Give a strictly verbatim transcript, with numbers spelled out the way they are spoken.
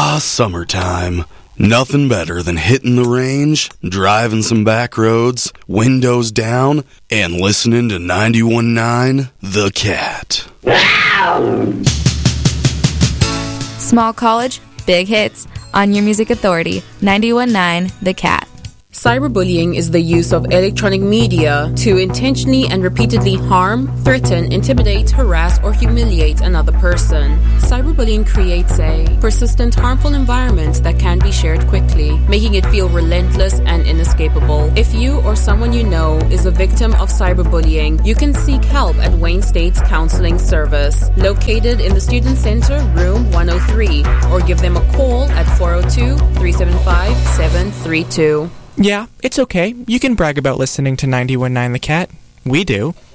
Ah, summertime. Nothing better than hitting the range, driving some back roads, windows down, and listening to ninety-one point nine The Cat. Small college, big hits. On your music authority, ninety-one point nine The Cat. Cyberbullying is the use of electronic media to intentionally and repeatedly harm, threaten, intimidate, harass, or humiliate another person. Cyberbullying creates a persistent, harmful environment that can be shared quickly, making it feel relentless and inescapable. If you or someone you know is a victim of cyberbullying, you can seek help at Wayne State's Counseling Service, located in the Student Center, room one oh three, or give them a call at four oh two, three seven five, seven three two. Yeah, it's okay. You can brag about listening to ninety-one point nine The Cat. We do.